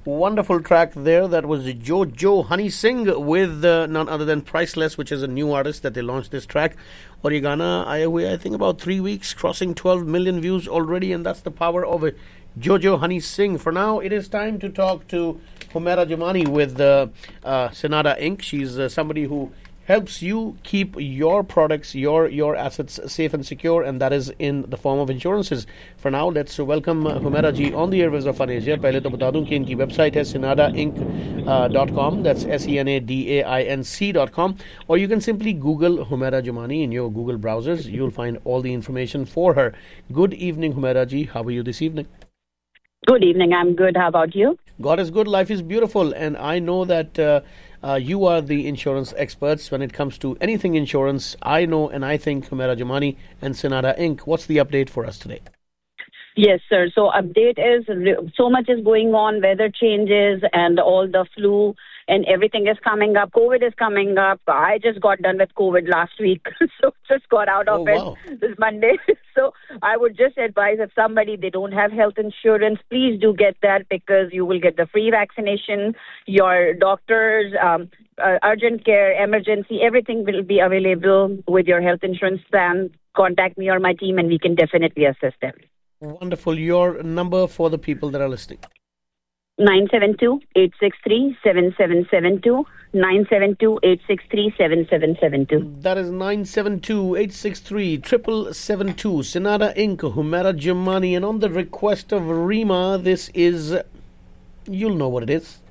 Wonderful track there. That was Jojo Honey Singh with none other than Priceless, which is a new artist that they launched this track. Origana, I think about 3 weeks, crossing 12 million views already, and that's the power of Jojo Honey Singh. For now, it is time to talk to Humaira Jamani with Sinada Inc. She's somebody who helps you keep your products, your assets safe and secure, and that is in the form of insurances. For now, let's welcome Humaira ji on the airwaves of Fun Asia. पहले तो बता दूं कि इनकी website है sinadainc.com. That's senadainc.com. Or you can simply Google Humaira Jamani in your Google browsers. You'll find all the information for her. Good evening, Humaira ji. How are you this evening? Good evening. I'm good. How about you? God is good. Life is beautiful. And I know that you are the insurance experts when it comes to anything insurance. I know and I think Humaira Jamani and Sinada Inc. What's the update for us today? Yes, sir. So update is so much is going on, weather changes and all the flu and everything is coming up. COVID is coming up. I just got done with COVID last week. So just got out of it this Monday. So I would just advise if somebody, they don't have health insurance, please do get that because you will get the free vaccination. Your doctors, urgent care, emergency, everything will be available with your health insurance plan. Contact me or my team and we can definitely assist them. Wonderful. Your number for the people that are listening. 972-863-7772. 972-863-7772. That is 972-863-7772. Sinada Inc. Humaira Jamani. And on the request of Rima, this is, you'll know what it is.